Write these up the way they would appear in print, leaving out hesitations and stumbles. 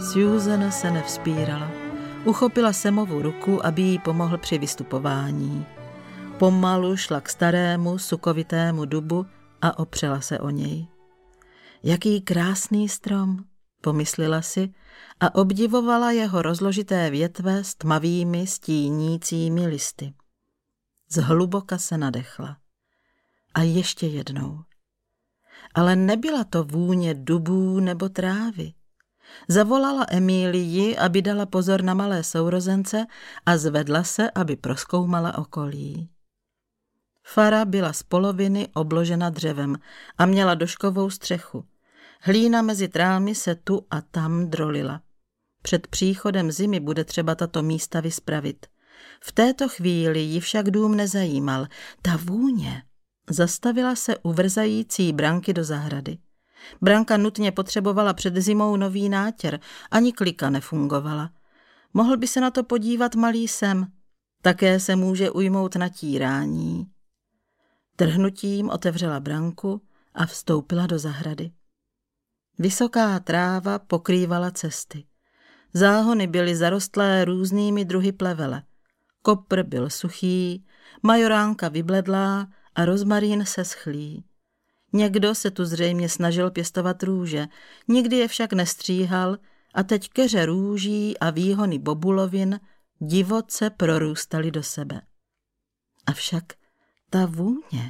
Susan se nevzpírala. Uchopila Samovu ruku, aby jí pomohl při vystupování. Pomalu šla k starému sukovitému dubu a opřela se o něj. Jaký krásný strom, pomyslela si a obdivovala jeho rozložité větve s tmavými stínícími listy. Zhluboka se nadechla. A ještě jednou. Ale nebyla to vůně dubů nebo trávy. Zavolala Emílii, aby dala pozor na malé sourozence a zvedla se, aby prozkoumala okolí. Fara byla z poloviny obložena dřevem a měla doškovou střechu. Hlína mezi trámy se tu a tam drolila. Před příchodem zimy bude třeba tato místa vyspravit. V této chvíli ji však dům nezajímal. Ta vůně zastavila se u vrzající branky do zahrady. Branka nutně potřebovala před zimou nový nátěr, ani klika nefungovala. Mohl by se na to podívat malý Sam. Také se může ujmout natírání. Trhnutím otevřela branku a vstoupila do zahrady. Vysoká tráva pokrývala cesty. Záhony byly zarostlé různými druhy plevele. Kopr byl suchý, majoránka vybledlá a rozmarín se schlí. Někdo se tu zřejmě snažil pěstovat růže, nikdy je však nestříhal a teď keře růží a výhony bobulovin divoce prorůstaly do sebe. Avšak ta vůně.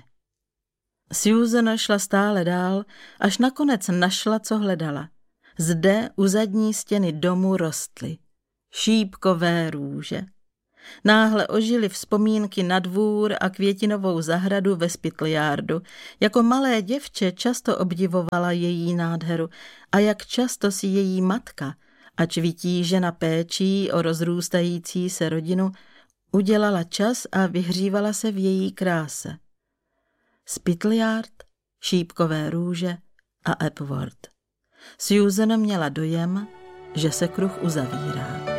Susan šla stále dál, až nakonec našla, co hledala. Zde u zadní stěny domu rostly šípkové růže. Náhle ožily vzpomínky na dvůr a květinovou zahradu ve Spitleyardu. Jako malé děvče často obdivovala její nádheru a jak často si její matka, ač vytížena péčí o rozrůstající se rodinu, udělala čas a vyhřívala se v její kráse. Spitleyard, šípkové růže a Epworth. Susan měla dojem, že se kruh uzavírá.